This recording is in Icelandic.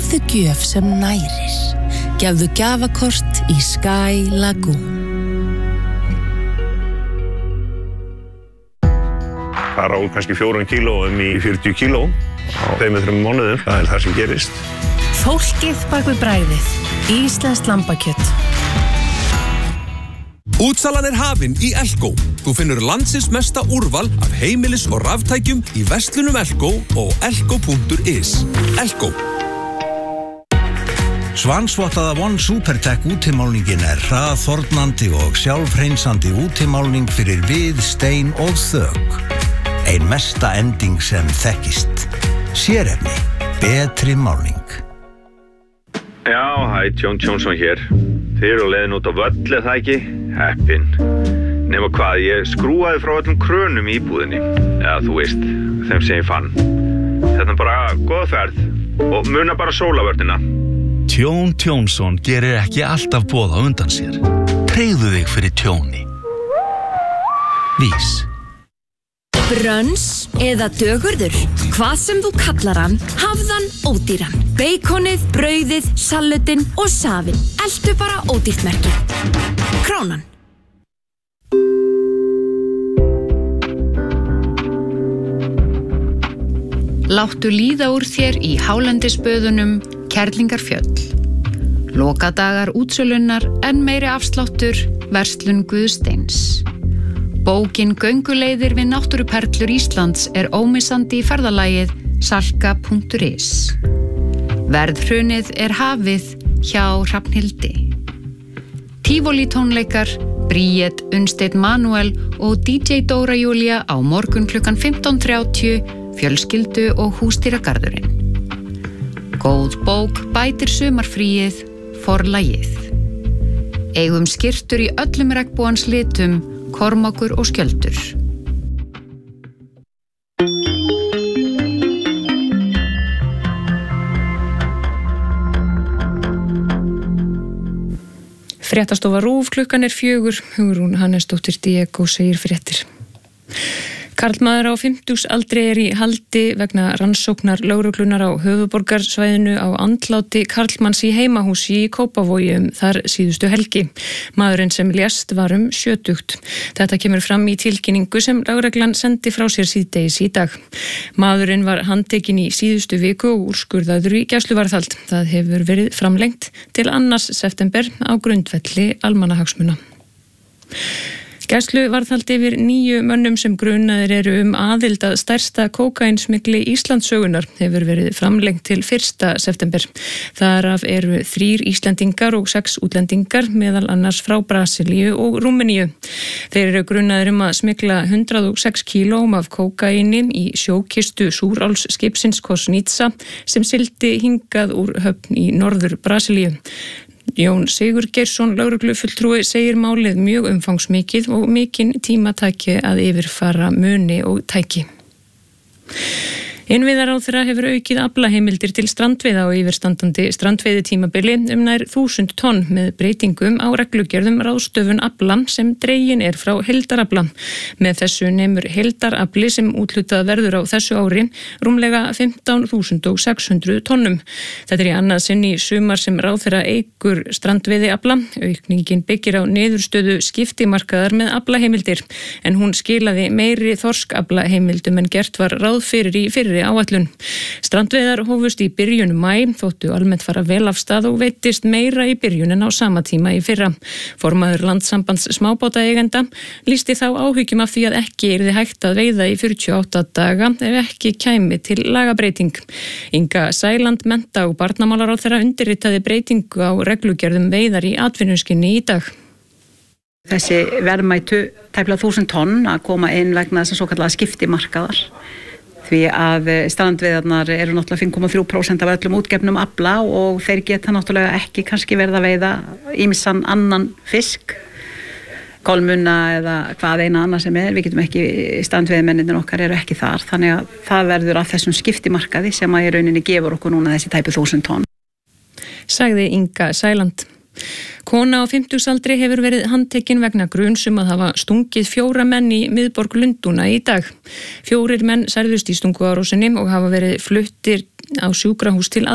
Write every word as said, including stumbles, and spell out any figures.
Gefðu gjöf sem nærir. Gefðu gjafakort í Sky Lagoon. Fara úr kannski fjórum kílóum í fjörutíu kíló á tveimur, þremur mánuðum. Það er það sem gerist. Fólkið bak við bragðið. Íslenskt lambakjöt. Útsalan er hafin í Elko. Þú finnur landsins mesta úrval af heimilis- og raftækjum í verslunum Elko og elko punktur is. Elko. Svansvottaða One Supertech útimálningin er hraðþornandi og sjálfhreinsandi útimálning fyrir við, stein og þök. Ein mesta ending sem þekkist. Sérefni, betri málning. Já, hæ, Jón Jónsson hér. Þið eru á leiðin út á völl, er það ekki? Heppin. Nema hvað, ég skrúaði frá öllum krönum í íbúðinni. Eða þú veist, þeim sem ég fann. Þetta er bara góð ferð og muna bara sólavörnina. Tjón Tjónsson gerir ekki alltaf boð á undan sér. Tryggðu þig fyrir tjóni. Vís. Brönns eða dögurður, hvað sem þú kallar hann, hafðan ódýran. Beikonið, brauðið, salutin og safin. Eltu bara ódýrt merki. Krónan. Láttu líða úr þér í hálendisböðunum Kerlingarfjöll. Lokadagar útsölunnar en meiri afsláttur verslun Guðsteins. Bókin Gönguleiðir við náttúruperlur Íslands er ómissandi í ferðalagið salka punktur is. Verðhrunið er hafið hjá Hrafnhildi. Tívolí tónleikar, Bríet, Unnsteinn Manuel og D J Dóra Júlía á morgun klukkan fimmtán þrjátíu, fjölskyldu og húsdýragarðurinn. Góð bók bætir sumarfríið, forlagið. Eigum skyrtur í öllum regnbogans litum, kormákur og skjöldur. Fréttastofa RÚV, klukkan er fjögur. Hugrún Hannesdóttir Diego segir fréttir. Karlmaður á fimmtugsaldri er í haldi vegna rannsóknar lögreglunar á höfuðborgarsvæðinu á andláti karlmanns í heimahúsi í Kópavogi þar síðustu helgi. Maðurinn sem lést var um sjötugt. Þetta kemur fram í tilkynningu sem lögreglan sendi frá sér síðdegis í dag. Maðurinn var handtekinn í síðustu viku og úrskurðaður í gæsluvarðhald. Það hefur verið framlengt til annars september á grundvelli almannahagsmuna. Gæsluvarðhald yfir níu mönnum sem grunaðir eru um aðild að stærsta kókaínsmygli Íslandssögunnar hefur verið framlengt til fyrsta september. Þar af eru þrír Íslendingar og sex útlendingar, meðal annars frá Brasilíu og Rúmeníu. Þeir eru grunaðir um að smygla hundrað og sex kílóum af kókaíni í sjókistu súrálsskipsins Kosnitsa sem sigldi hingað úr höfn í norður Brasilíu. Jón Sigurgeirsson, lögreglufulltrúi, segir málið mjög umfangsmikið og mikinn tíma taki að yfirfara muni og tæki. Innviðaráðherra hefur aukið aflaheimildir til strandveiða á yfirstandandi strandveiðitímabili um nær þúsund tonn með breytingum á reglugerðum ráðstöfun afla sem dregin er frá heildarafla. Með þessu nemur heildarafli sem úthlutað verður á þessu ári rúmlega fimmtán þúsund sex hundruð tonnum. Þetta er í annað sinn í sumar sem ráðherra eykur strandveiðiafla. Aukningin byggir á niðurstöðu skiptimarkaðar með aflaheimildir en hún skilaði meiri þorskaflaheimildum en gert var ráð fyrir í fyrri áætlun. Strandveiðar hófust í byrjun maí, þóttu almennt fara vel af stað og veittist meira í byrjun en á sama tíma í fyrra. Formaður Landssambands smábátaeigenda lýsti þá áhyggjum af því að ekki yrði hægt að veiða í fjörutíu og átta daga ef ekki kæmi til lagabreiting. Inga Sæland, mennta- og barnamálaráðherra, undirritaði breytingu á reglugerðum veiðar í atvinnuskyni í dag. Þessi verðmætu tæplega þúsund tonn að koma inn vegna þess að svo kallaða skiptimarkaðar. Því að strandveiðarnar eru náttúrulega fimm komma þrjú prósent af öllum útgefnum afla og þeir geta náttúrulega ekki kannski verið að veiða ýmsan annan fisk, kolmunna eða hvað eina annað sem er. Við getum ekki, strandveiðimennirnir okkar eru ekki þar, þannig að það verður af þessum skiptimarkaði sem að í rauninni gefur okkur núna þessi tæpu þúsund tonn. Sagði Inga Sæland. Kona á fimmtugsaldri hefur verið handtekin vegna gruns um að hafa stungið fjóra menn í miðborg Lundúna í dag. Fjórir menn særðust í stunguárásinni og hafa verið fluttir á sjúkrahús til